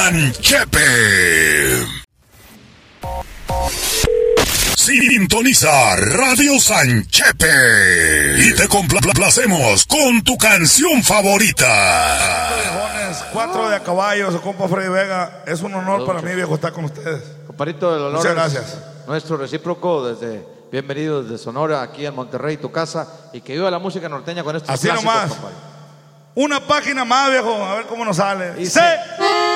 Sanchepe. Sintoniza Radio Sanchepe y te complacemos con tu canción favorita. Cuatro de a caballo, compa Freddy Vega. Es un honor para mí, viejo, estar con ustedes. Comparito del honor. Muchas gracias. Nuestro recíproco bienvenido desde Sonora, aquí en Monterrey, tu casa, y que viva la música norteña con estos así clásicos, nomás. compadre. Una página más, viejo, a ver cómo nos sale. Dice.